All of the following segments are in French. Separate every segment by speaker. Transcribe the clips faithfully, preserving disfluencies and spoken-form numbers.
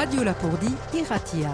Speaker 1: Radio Lapourdie, Iratia.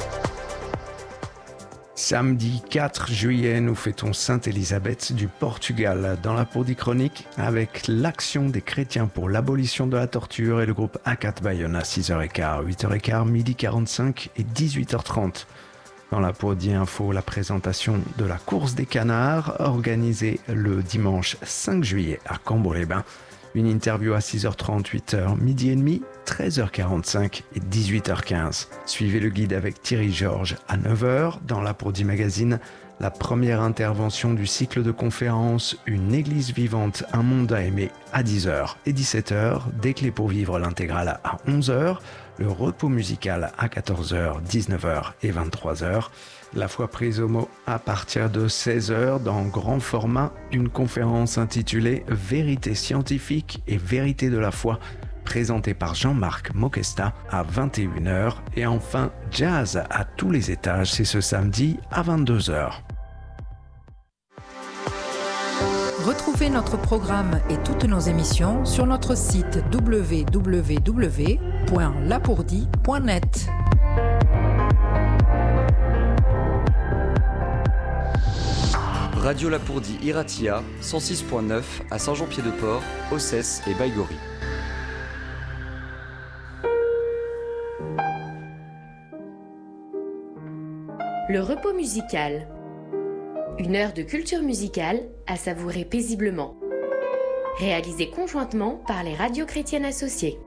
Speaker 2: Samedi quatre juillet, nous fêtons Sainte Élisabeth du Portugal dans la Lapourdie Chronique avec l'Action des chrétiens pour l'abolition de la torture et le groupe A quatre Bayonne à six heures quinze, huit heures quinze, midi quarante-cinq et dix-huit heures trente. Dans la Lapourdie Info, la présentation de la course des canards organisée le dimanche cinq juillet à Cambo-les-Bains. Une interview à six heures trente, huit heures, midi et demi, treize heures quarante-cinq et dix-huit heures quinze. Suivez le guide avec Thierry Georges à neuf heures dans la Lapourdie Magazine. La première intervention du cycle de conférences Une église vivante, un monde à aimer à dix heures et dix-sept heures. Des clés pour vivre l'intégrale à onze heures. Le repos musical à quatorze heures, dix-neuf heures et vingt-trois heures. La foi prise au mot à partir de seize heures dans grand format, une conférence intitulée Vérité scientifique et vérité de la foi, présentée par Jean-Marc Moquesta à vingt et une heures. Et enfin, jazz à tous les étages, c'est ce samedi à vingt-deux heures.
Speaker 1: Retrouvez notre programme et toutes nos émissions sur notre site w w w point lapourdie point net.
Speaker 3: Radio Lapourdie Iratia, cent six point neuf à Saint-Jean-Pied-de-Port, Ossès et Baïgorry.
Speaker 4: Le repos musical. Une heure de culture musicale à savourer paisiblement. Réalisée conjointement par les radios chrétiennes associées.